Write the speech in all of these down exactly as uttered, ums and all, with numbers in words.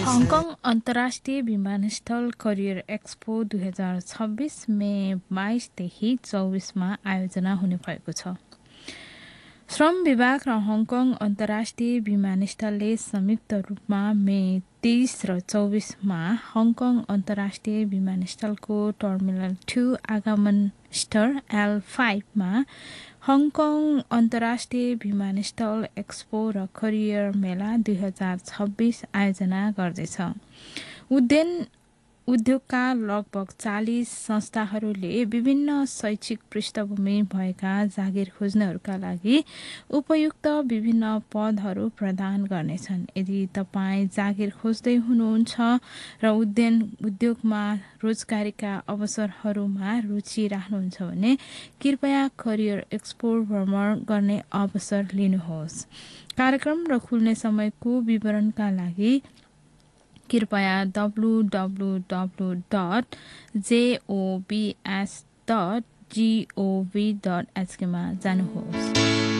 Hong Kong अन्तर्राष्ट्रिय विमानस्थल career expo दुई हजार छब्बिस मे बाइसदेखि चौबिसमा आयोजना हुने भएको छ। श्रम विभाग र हङकङ अन्तर्राष्ट्रिय विमानस्थलले संयुक्त रूपमा मे तेइस र चौबिसमा हङकङ अन्तर्राष्ट्रिय विमानस्थलको टर्मिनल टू आगमन स्तर एल फाइभमा हङकङ अन्तर्राष्ट्रिय विमानस्थल एक्सपो र करियर मेला दुई हजार छब्बिस आयोजना गर्दैछ। उद्यान उद्योगका लगभग चालीस संस्थाहरूले विभिन्न शैक्षिक पृष्ठभूमि भएका जागिर खोज्नेहरूका लागि उपयुक्त विभिन्न पदहरू प्रदान गर्नेछन्। यदि तपाईँ जागिर खोज्दै हुनुहुन्छ र उद्यान उद्योगमा रोजगारीका अवसरहरूमा रुचि राख्नुहुन्छ भने कृपया करियर एक्सपो भ्रमण गर्ने अवसर लिनुहोस्। कार्यक्रम र खुल्ने समयको विवरणका लागि कृपया W W W dot जेओबीएस dot gov dot एचकेमा जानुहोस्।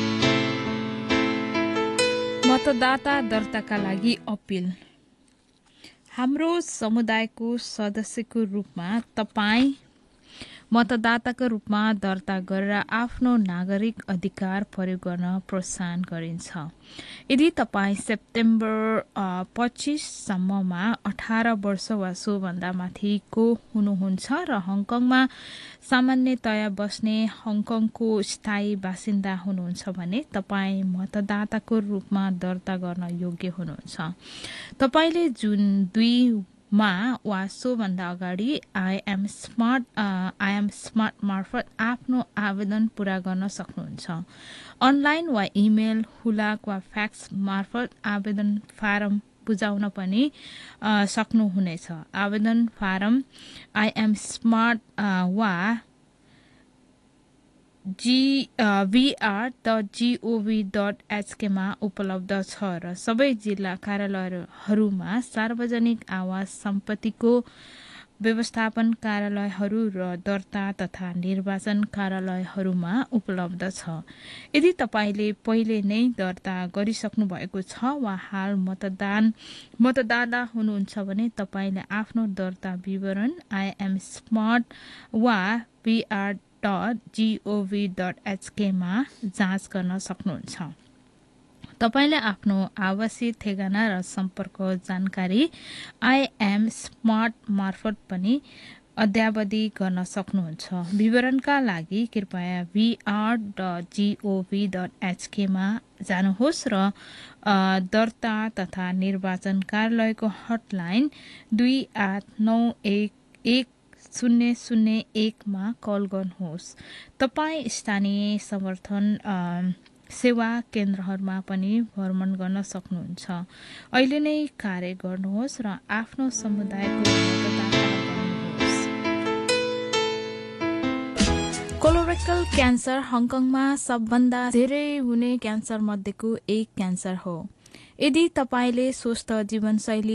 मतदाता दर्ताका लागि अपिल। हाम्रो समुदायको सदस्यको रूपमा तपाईँ मतदाताका रूपमा दर्ता गरेर आफ्नो नागरिक अधिकार प्रयोग गर्न प्रोत्साहन गरिन्छ। यदि तपाईँ सेप्टेम्बर पच्चीससम्ममा अठार वर्ष वा सोभन्दा माथिको हुनुहुन्छ र हङकङमा सामान्यतया बस्ने हङकङको स्थायी बासिन्दा हुनुहुन्छ भने तपाईँ मतदाताको रूपमा दर्ता गर्न योग्य हुनुहुन्छ। तपाईँले जुन दुई मा वा सोभन्दा अगाडि आइएम स्मार्ट आइएम स्मार्ट मार्फत आफ्नो आवेदन पूरा गर्न सक्नुहुन्छ। अनलाइन वा इमेल, हुलाक वा फ्याक्स मार्फत आवेदन फारम बुझाउन पनि सक्नुहुनेछ। आवेदन फारम आइएम स्मार्ट वा जी भिआर डट जीओभी डट एचकेमा उपलब्ध छ र सबै जिल्ला कार्यालयहरूमा सार्वजनिक आवास सम्पत्तिको व्यवस्थापन कार्यालयहरू र दर्ता तथा निर्वाचन कार्यालयहरूमा उपलब्ध छ। यदि तपाईँले पहिले नै दर्ता गरिसक्नु भएको छ वा हाल मतदान मतदाता हुनुहुन्छ भने तपाईँले आफ्नो दर्ता विवरण आइएम स्मार्ट वा भिआर डट जीओभी डट एचकेमा जाँच गर्न सक्नुहुन्छ। तपाईँले आफ्नो आवासीय ठेगाना र सम्पर्क जानकारी आइएम स्मार्ट मार्फत पनि अद्यावधि गर्न सक्नुहुन्छ। विवरणका लागि कृपया भिआर डट जीओभी डट एचकेमा जानुहोस् र दर्ता तथा निर्वाचन कार्यालयको हटलाइन दुई आठ नौ एक एक शून्य शून्य एकमा कल गर्नुहोस्। तपाईँ स्थानीय समर्थन सेवा केन्द्रहरूमा पनि भ्रमण गर्न सक्नुहुन्छ। अहिले नै कार्य गर्नुहोस् र आफ्नो समुदायको मतदाता बन्नुहोस्। कोलोरेक्टल क्यान्सर हङकङमा सबभन्दा धेरै हुने क्यान्सर मध्येको एक क्यान्सर हो। यदि तपाईँले स्वस्थ जीवनशैली